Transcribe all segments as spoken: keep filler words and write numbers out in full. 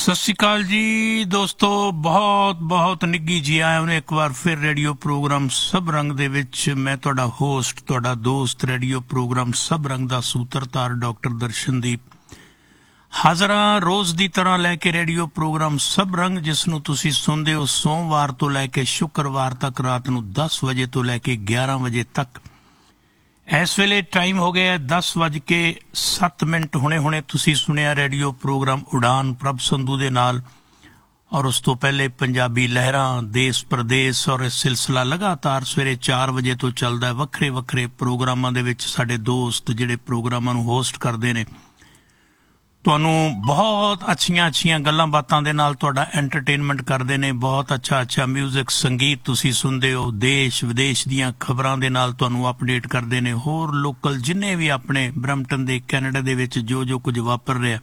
सत श्री अकाल जी दोस्तों, बहुत बहुत निੱਘੀ जी आए उन्हें एक बार फिर रेडियो प्रोग्राम सब रंग दे विच मैं तुहाडा होस्ट तुहाडा दोस्त रेडियो प्रोग्राम सब रंग दा सूत्रधार डॉक्टर दर्शनदीप हाज़र हाँ रोज़ की तरह लैके रेडियो प्रोग्राम सब रंग जिसनों तुसी सुनदे हो सोमवार तो लैके शुक्रवार तक रात नूं दस बजे तो लैके ग्यारह बजे तक। इस वेले टाइम हो गया दस वज के सत्त मिनट। हुणे हुणे तुसी सुनिया रेडियो प्रोग्राम उड़ान प्रभ संधू दे नाल और उस तो पहले पंजाबी लहरां देश प्रदेश और इस सिलसिला लगातार सवेरे चार बजे तो चलदा है। वक्रे वक्रे प्रोग्रामां दे विच साडे दोस्त जिहड़े प्रोग्रामां नूं होस्ट करदे ने तुहानूं बहुत अच्छियां अच्छियां गल्लां बातां दे नाल तुहाडा एंटरटेनमेंट करदे ने। बहुत अच्छा अच्छा म्यूजिक संगीत तुसी सुनदे हो। देश विदेश दीयां खबरां दे नाल तुहानूं अपडेट करदे ने। होर लोकल जिन्ने भी अपने ब्रैम्पटन दे कैनेडा दे विच जो जो कुछ वापर रिहा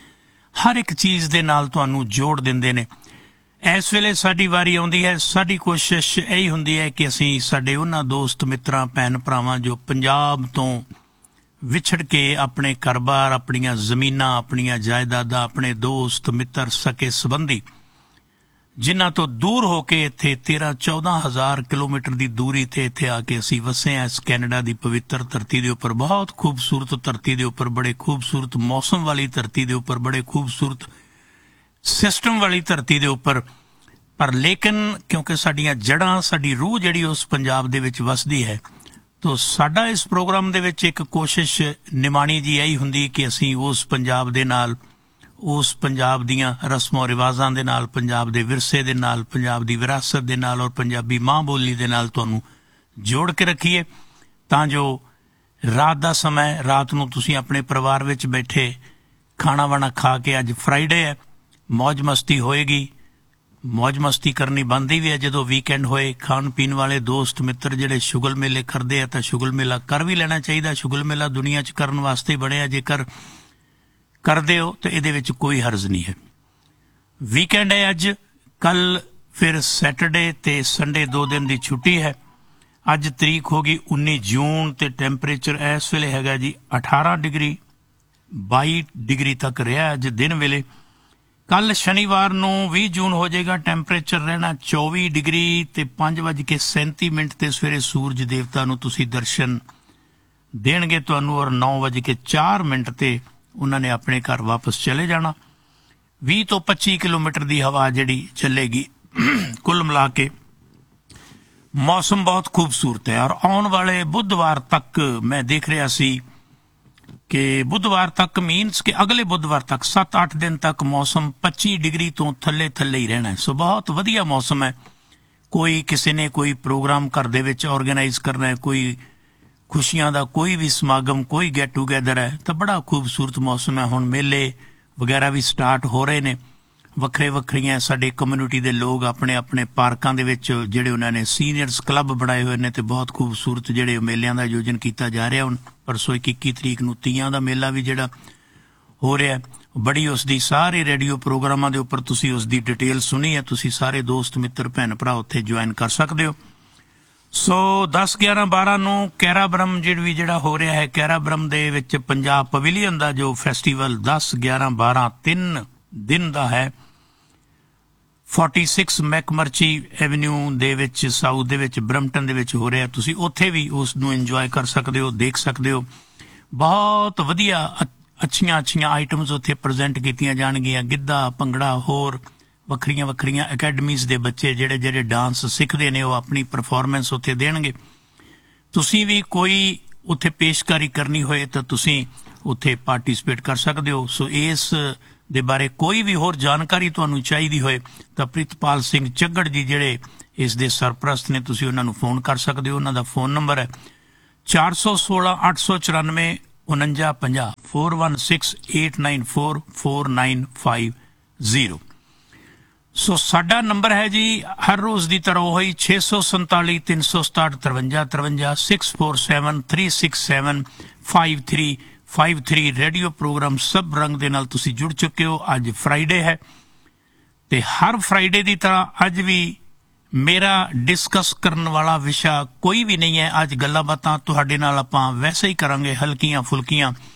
हर एक चीज़ दे नाल तुहानूं जोड़ दिंदे ने। इस वेले साडी वारी आउंदी है। साडी कोशिश यही हुंदी है कि असीं साडे उन्हां दोस्त मित्रां भैन भरावां जो पंजाब तो विछड़ के अपने घर-बार अपनियां जमीनां अपनियां जायदादां अपने दोस्त मित्र सके संबंधी जिन्हां तो दूर होके इत्थे तेरह चौदह हज़ार किलोमीटर की दूरी ते इत्थे आके असीं वसे हैं इस कैनेडा की पवित्र धरती दे उपर। बहुत खूबसूरत धरती दे उपर बड़े खूबसूरत मौसम वाली धरती दे उपर बड़े खूबसूरत सिस्टम वाली धरती दे उपर। पर लेकिन क्योंकि साडियां जड़ां साडी रूह जिहड़ी उस पंजाब दे विच वसदी है तो साडा इस प्रोग्राम दे विच एक कोशिश निमाणी जी यही हुंदी कि असीं उस पंजाब दे नाल उस पंजाब दीयां रस्मों रिवाजां दे नाल पंजाब दे विरसे दे नाल पंजाब दी विरासत दे नाल और पंजाबी माँ बोली दे नाल तुहानूं जोड़ के रखीए तां जो रात दा समय रात नूं तुसीं अपने परिवार विच बैठे खाना वाना खा के अज फ्राइडे है मौज मस्ती होएगी। मौज मस्ती करनी बनती भी है जो वीकेंड होए। खाण पीण वाले दोस्त मित्र जिहड़े शुगल मेले करते हैं तो शुगल मेला कर भी लेना चाहिए। शुगल मेला दुनिया च करन वास्ते बने जेकर करते हो तो ये कोई हर्ज नहीं है। वीकेंड है अज कल फिर सैटरडे ते संडे दो दिन की छुट्टी है। अज तरीक होगी उन्नीस जून ते टैंपरेचर इस वेले हैगा जी अठारह डिग्री बाई डिग्री तक रहा अज दिन वेले। कल शनिवार नूं बीस जून हो जाएगा टैंपरेचर रहना चौबीस डिग्री ते पाँच बज के सैंती मिनट ते सवेरे सूरज देवता नूं तुसीं दर्शन देणगे तुहानूं और नौ बज के चार मिनट ते उन्होंने अपने घर वापस चले जाना। बीस तो पच्ची किलोमीटर की हवा जिहड़ी चलेगी। कुल मिला के मौसम बहुत खूबसूरत है और आने वाले बुधवार तक मैं देख रहा सी कि बुधवार तक मीनस कि अगले बुधवार तक सत्त अठ दिन तक मौसम पच्चीस डिग्री तो थले थले ही रहना है। सो बहुत वधिया मौसम है। कोई किसी ने कोई प्रोग्राम घर दे विच ऑर्गेनाइज करना है कोई खुशियां दा कोई भी समागम कोई गेट टूगैदर है तो बड़ा खूबसूरत मौसम है। हुण मेले वगैरह भी स्टार्ट हो रहे ने। वक्रे वक्रियां साडे कम्यूनिटी दे लोग अपने अपने पार्कां दे विच जिहड़े उन्हां ने सीनियर्स क्लब बनाए हुए ने ते बहुत खूबसूरत जिहड़े मेलिਆਂ ਦਾ आयोजन किया जा रहा। हुण परसों इक्की तरीक नूं तीयां दा मेला भी जिहड़ा हो रहा है बड़ी उसदी सारे रेडियो प्रोग्रामां दे उपर तुसीं उसदी डिटेल सुनी है। तुसीं सारे दोस्त मित्र भैन भरा उत्थे ज्वाइन कर सकदे हो। सो दस ग्यारह बारह नूं कैराब्रम जिहड़ा भी जिहड़ा हो रहा है कैराब्रम दे विच पंजाब पवेलियन दा जो फैसटीवल दस ग्यारह बारह तीन दिन दा है छियालीस मैकमर्ची एवेन्यू दे विच साउथ दे विच ब्रैम्पटन दे विच हो रहा। तुसीं उत्थे भी उस नूं इंजॉय कर सकदे हो देख सकदे हो। बहुत वधिया अच्छियां अच्छियां आइटम्स उत्थे प्रजेंट कीतियां जाणगियां। गिद्धा भंगड़ा होर वक्रियां वक्रियां अकैडमीज़ दे बच्चे जिहड़े जिहड़े डांस सिखदे ने वो अपनी परफॉर्मेंस उत्थे देणगे। तुसीं भी कोई उत्थे पेशकारी करनी होए तो तुसीं उत्थे पार्टिसिपेट कर सकदे हो। सो इस दे बारे कोई भी होर जानकारी तुहानूं चाहीदी होए तो प्रितपाल सिंह झग्गड़ जी जिहड़े इस दे सरप्रस्त ने तुसीं उन्हां नूं फोन कर सकदे हो। उन्हां दा फोन नंबर है चार सौ सोलह अठ सौ चौरानवे उनंजा पंजाह four one six eight nine four four nine five zero. सो साडा नंबर है जी हर रोज़ की तरह वही छे सौ संताली तीन सौ सताहठ तरवंजा तरवंजा six four seven three six seven five three five three. Radio programme सब रंग दे नाल तुसीं जुड़ चुके हो। अज फ्राइडे है ते हर फ्राइडे की तरह अज भी मेरा डिस्कस करने वाला विषय कोई भी नहीं है। अज गल्लां बातां तुहाडे नाल आपां वैसे ही करांगे हल्कियां फुल्कियां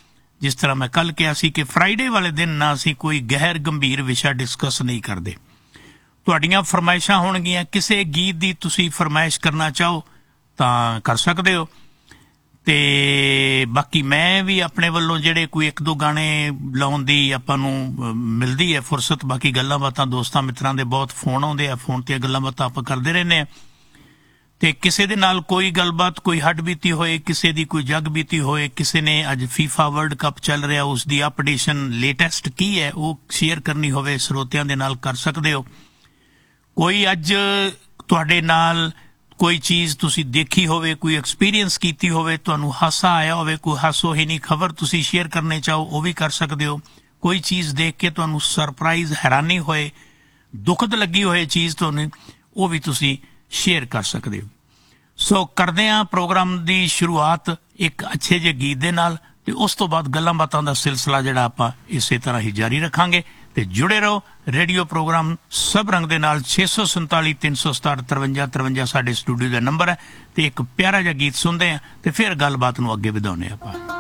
ਜਿਸ ਤਰ੍ਹਾਂ ਮੈਂ ਕੱਲ ਕਿਹਾ ਸੀ ਕਿ ਫਰਾਈਡੇ ਵਾਲੇ ਦਿਨ ਨਾ ਅਸੀਂ ਕੋਈ ਗਹਿਰ ਗੰਭੀਰ ਵਿਸ਼ਾ ਡਿਸਕਸ ਨਹੀਂ ਕਰਦੇ। ਤੁਹਾਡੀਆਂ ਫਰਮਾਇਸ਼ਾਂ ਹੋਣਗੀਆਂ, ਕਿਸੇ ਗੀਤ ਦੀ ਤੁਸੀਂ ਫਰਮਾਇਸ਼ ਕਰਨਾ ਚਾਹੋ ਤਾਂ ਕਰ ਸਕਦੇ ਹੋ। ਤੇ ਬਾਕੀ ਮੈਂ ਵੀ ਆਪਣੇ ਵੱਲੋਂ ਜਿਹੜੇ ਕੋਈ ਇੱਕ ਦੋ ਗਾਣੇ ਲਾਉਣ ਦੀ ਆਪਾਂ ਨੂੰ ਮਿਲਦੀ ਹੈ ਫੁਰਸਤ, ਬਾਕੀ ਗੱਲਾਂ ਬਾਤਾਂ ਦੋਸਤਾਂ ਮਿੱਤਰਾਂ ਦੇ ਬਹੁਤ ਫੋਨ ਆਉਂਦੇ ਆ, ਫੋਨ ਤੇ ਗੱਲਾਂ ਬਾਤਾਂ ਆਪਾਂ ਕਰਦੇ ਰਹਿੰਦੇ ਆ। ਤੇ ਕਿਸੇ ਦੇ ਨਾਲ ਕੋਈ ਗੱਲਬਾਤ, ਕੋਈ ਹੱਡ ਬੀਤੀ ਹੋਏ, ਕਿਸੇ ਦੀ ਕੋਈ ਜਗ ਬੀਤੀ ਹੋਏ, ਕਿਸੇ ਨੇ ਅੱਜ ਫੀਫਾ ਵਰਲਡ ਕੱਪ ਚੱਲ ਰਿਹਾ ਉਸ ਦੀ ਅਪਡੇਸ਼ਨ ਲੇਟੈਸਟ ਕੀ ਹੈ ਉਹ ਸ਼ੇਅਰ ਕਰਨੀ ਹੋਵੇ ਸਰੋਤਿਆਂ ਦੇ ਨਾਲ ਕਰ ਸਕਦੇ ਹੋ। ਕੋਈ ਅੱਜ ਤੁਹਾਡੇ ਨਾਲ ਕੋਈ ਚੀਜ਼ ਤੁਸੀਂ ਦੇਖੀ ਹੋਵੇ, ਕੋਈ ਐਕਸਪੀਰੀਅੰਸ ਕੀਤੀ ਹੋਵੇ, ਤੁਹਾਨੂੰ ਹਾਸਾ ਆਇਆ ਹੋਵੇ, ਕੋਈ ਹਾਸੋਹੀਣੀ ਖਬਰ ਤੁਸੀਂ ਸ਼ੇਅਰ ਕਰਨੇ ਚਾਹੋ ਉਹ ਵੀ ਕਰ ਸਕਦੇ ਹੋ। ਕੋਈ ਚੀਜ਼ ਦੇਖ ਕੇ ਤੁਹਾਨੂੰ ਸਰਪ੍ਰਾਈਜ਼, ਹੈਰਾਨੀ ਹੋਏ, ਦੁਖਦ ਲੱਗੀ ਹੋਏ ਚੀਜ਼ ਤੁਹਾਨੂੰ, ਉਹ ਵੀ ਤੁਸੀਂ ਸ਼ੇਅਰ ਕਰ ਸਕਦੇ ਹੋ। ਸੋ ਕਰਦੇ ਹਾਂ ਪ੍ਰੋਗਰਾਮ ਦੀ ਸ਼ੁਰੂਆਤ ਇੱਕ ਅੱਛੇ ਜਿਹੇ ਗੀਤ ਦੇ ਨਾਲ, ਤੇ ਉਸ ਤੋਂ ਬਾਅਦ ਗੱਲਾਂ ਬਾਤਾਂ ਦਾ ਸਿਲਸਿਲਾ ਜਿਹੜਾ ਆਪਾਂ ਇਸੇ ਤਰ੍ਹਾਂ ਹੀ ਜਾਰੀ ਰੱਖਾਂਗੇ। ਤੇ ਜੁੜੇ ਰਹੋ ਰੇਡੀਓ ਪ੍ਰੋਗਰਾਮ ਸਭ ਰੰਗ ਦੇ ਨਾਲ। ਛੇ ਸੌ ਸੰਤਾਲੀ ਤਿੰਨ ਸੌ ਸਤਾਹਠ ਤਰਵੰਜਾ ਤਰਵੰਜਾ ਸਾਡੇ ਸਟੂਡੀਓ ਦਾ ਨੰਬਰ ਹੈ। ਤੇ ਇੱਕ ਪਿਆਰਾ ਜਿਹਾ ਗੀਤ ਸੁਣਦੇ ਹਾਂ ਤੇ ਫਿਰ ਗੱਲਬਾਤ ਨੂੰ ਅੱਗੇ ਵਧਾਉਂਦੇ ਆਪਾਂ।